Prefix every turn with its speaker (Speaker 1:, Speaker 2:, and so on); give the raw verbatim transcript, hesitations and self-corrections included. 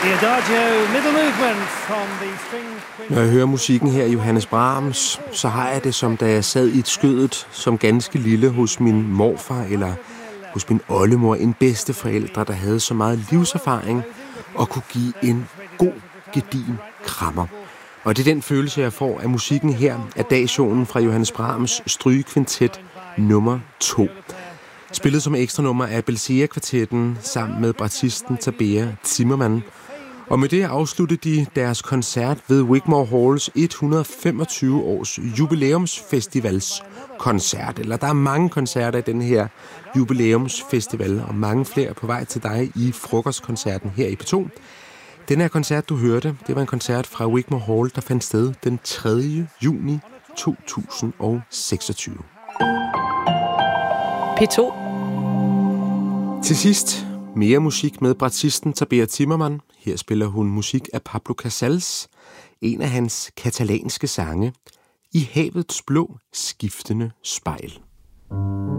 Speaker 1: Når jeg hører musikken her i Johannes Brahms, så har jeg det, som da jeg sad i et skødet som ganske lille hos min morfar eller hos min oldemor, en bedsteforældre, der havde så meget livserfaring og kunne give en god, gedigen krammer. Og det er den følelse, jeg får af musikken her, Adagiationen fra Johannes Brahms strygekvintet nummer to. Spillet som ekstra nummer af Belcea-kvartetten sammen med bratisten Tabea Zimmermann. Og med det afsluttede de deres koncert ved Wigmore Halls et hundrede og femogtyve års jubilæumsfestivals koncert. Eller der er mange koncerter i den her jubilæumsfestival, og mange flere på vej til dig i frokostkoncerten her i P to. Den her koncert, du hørte, det var en koncert fra Wigmore Hall, der fandt sted den tredje juni to tusind og seksogtyve.
Speaker 2: P to.
Speaker 1: Til sidst mere musik med bratisten Tabea Zimmermann. Her spiller hun musik af Pablo Casals, en af hans katalanske sange, I havets blå skiftende spejl.